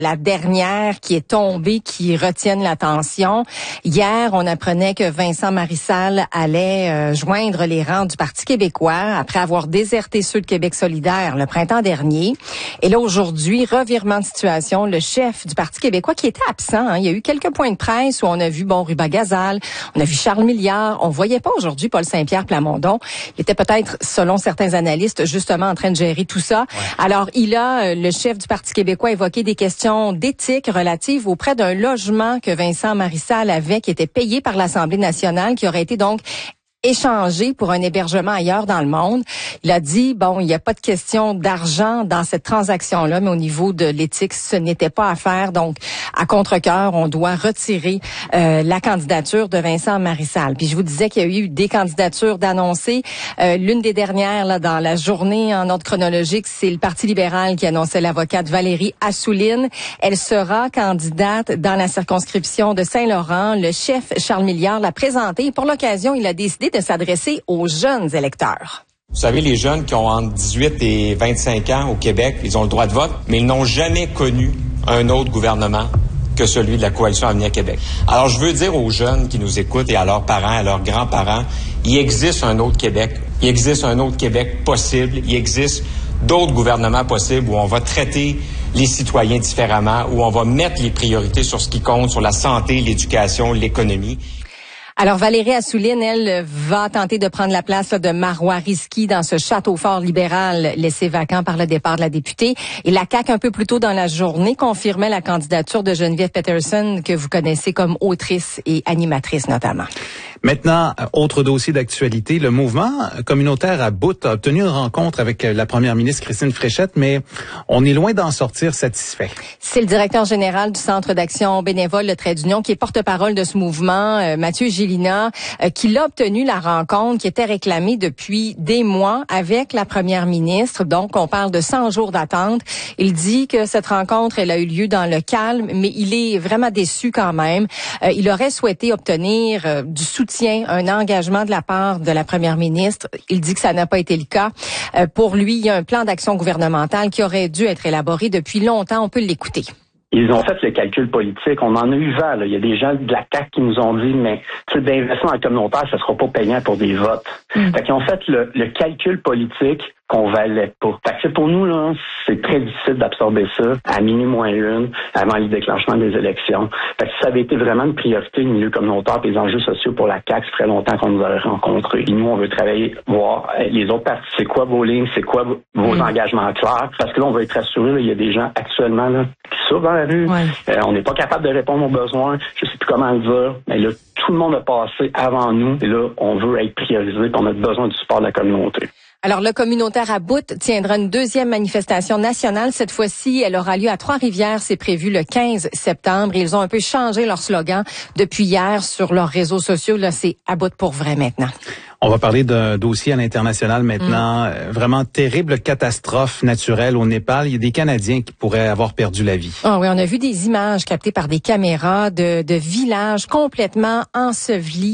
La dernière qui est tombée, qui retienne l'attention. Hier, on apprenait que Vincent Marissal allait joindre les rangs du Parti québécois après avoir déserté ceux de Québec solidaire le printemps dernier. Et là, aujourd'hui, revirement de situation, le chef du Parti québécois qui était absent. Il y a eu quelques points de presse où on a vu Ruba Gazal, on a vu Charles Milliard. On voyait pas aujourd'hui Paul Saint-Pierre Plamondon. Il était peut-être, selon certains analystes, justement en train de gérer tout ça. Ouais. Alors, le chef du Parti québécois, évoqué des questions d'éthique relatives auprès d'un logement que Vincent Marissal avait, qui était payé par l'Assemblée nationale, qui aurait été donc échangé pour un hébergement ailleurs dans le monde. Il a dit, il n'y a pas de question d'argent dans cette transaction-là, mais au niveau de l'éthique, ce n'était pas à faire. Donc, à contre-cœur, on doit retirer la candidature de Vincent Marissal. Puis je vous disais qu'il y a eu des candidatures d'annoncées. L'une des dernières, là, dans la journée en ordre chronologique, c'est le Parti libéral qui annonçait l'avocate Valérie Assouline. Elle sera candidate dans la circonscription de Saint-Laurent. Le chef Charles Milliard l'a présentée et pour l'occasion, il a décidé de s'adresser aux jeunes électeurs. Vous savez, les jeunes qui ont entre 18 et 25 ans au Québec, ils ont le droit de vote, mais ils n'ont jamais connu un autre gouvernement que celui de la Coalition Avenir Québec. Alors, je veux dire aux jeunes qui nous écoutent et à leurs parents, à leurs grands-parents, il existe un autre Québec. Il existe un autre Québec possible. Il existe d'autres gouvernements possibles où on va traiter les citoyens différemment, où on va mettre les priorités sur ce qui compte, sur la santé, l'éducation, l'économie. Alors, Valérie Assouline, elle, va tenter de prendre la place de Marois Risky dans ce château fort libéral laissé vacant par le départ de la députée. Et la CAQ, un peu plus tôt dans la journée, confirmait la candidature de Geneviève Peterson, que vous connaissez comme autrice et animatrice notamment. Maintenant, autre dossier d'actualité, le mouvement communautaire à Bout a obtenu une rencontre avec la première ministre Christine Fréchette, mais on est loin d'en sortir satisfait. C'est le directeur général du Centre d'action bénévole Le Trait d'Union qui est porte-parole de ce mouvement, Mathieu Gélina, qui l'a obtenu la rencontre qui était réclamée depuis des mois avec la première ministre. Donc, on parle de 100 jours d'attente. Il dit que cette rencontre, elle a eu lieu dans le calme, mais il est vraiment déçu quand même. Il aurait souhaité obtenir du soutien, un engagement de la part de la première ministre. Il dit que ça n'a pas été le cas. Pour lui, il y a un plan d'action gouvernemental qui aurait dû être élaboré depuis longtemps. On peut l'écouter. Ils ont fait le calcul politique. On en a eu vent. Il y a des gens de la CAQ qui nous ont dit, mais d'investissement en communautaire, ça sera pas payant pour des votes. Fait qu'ils ont fait le calcul politique qu'on valait pas. Fait que pour nous, là, c'est très difficile d'absorber ça à minuit moins une, avant le déclenchement des élections. Fait que si ça avait été vraiment une priorité, le milieu communautaire et les enjeux sociaux pour la CAQ, ça ferait longtemps qu'on nous aurait rencontrés. Et nous, on veut travailler, voir les autres partis, c'est quoi vos lignes, c'est quoi vos engagements clairs. Parce que là, on veut être assuré, il y a des gens actuellement là qui souffrent dans la rue. Ouais. On n'est pas capable de répondre aux besoins. Je sais plus comment le dire, mais là, tout le monde a passé avant nous. Et là, on veut être priorisé et on a besoin du support de la communauté. Alors, le communautaire à Bout tiendra une deuxième manifestation nationale. Cette fois-ci, elle aura lieu à Trois-Rivières. C'est prévu le 15 septembre. Ils ont un peu changé leur slogan depuis hier sur leurs réseaux sociaux. Là, c'est à Bout pour vrai maintenant. On va parler d'un dossier à l'international maintenant. Vraiment terrible catastrophe naturelle au Népal. Il y a des Canadiens qui pourraient avoir perdu la vie. Ah oui, on a vu des images captées par des caméras de villages complètement ensevelis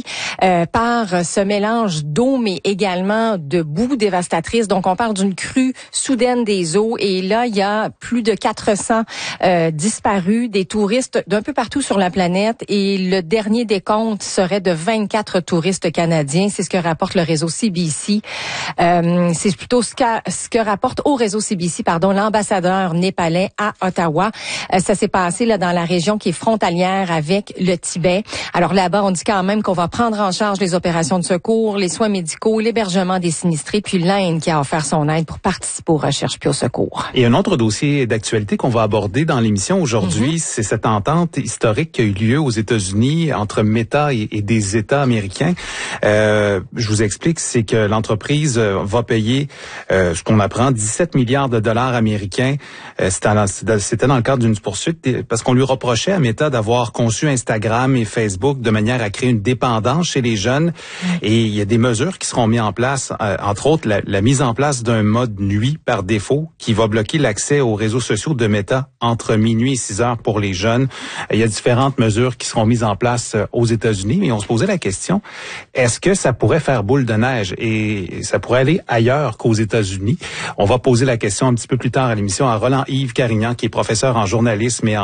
par ce mélange d'eau, mais également de boue dévastatrice. Donc, on parle d'une crue soudaine des eaux. Et là, il y a plus de 400 disparus, des touristes d'un peu partout sur la planète. Et le dernier décompte serait de 24 touristes canadiens. C'est ce que rapporte le réseau CBC. C'est plutôt ce que rapporte au réseau CBC, l'ambassadeur népalais à Ottawa. Ça s'est passé là dans la région qui est frontalière avec le Tibet. Alors là-bas, on dit quand même qu'on va prendre en charge les opérations de secours, les soins médicaux, l'hébergement des sinistrés, puis l'Inde qui a offert son aide pour participer aux recherches puis au secours. Et un autre dossier d'actualité qu'on va aborder dans l'émission aujourd'hui, c'est cette entente historique qui a eu lieu aux États-Unis entre Meta et des États américains. Je vous explique, c'est que l'entreprise va payer, ce qu'on apprend, 17 milliards de dollars américains. C'était dans le cadre d'une poursuite parce qu'on lui reprochait à Meta d'avoir conçu Instagram et Facebook de manière à créer une dépendance chez les jeunes. Et il y a des mesures qui seront mises en place, entre autres la mise en place d'un mode nuit par défaut qui va bloquer l'accès aux réseaux sociaux de Meta entre minuit et 6 heures pour les jeunes. Il y a différentes mesures qui seront mises en place aux États-Unis, mais on se posait la question, est-ce que ça pourrait faire boule de neige et ça pourrait aller ailleurs qu'aux États-Unis? On va poser la question un petit peu plus tard à l'émission à Roland-Yves Carignan, qui est professeur en journalisme et en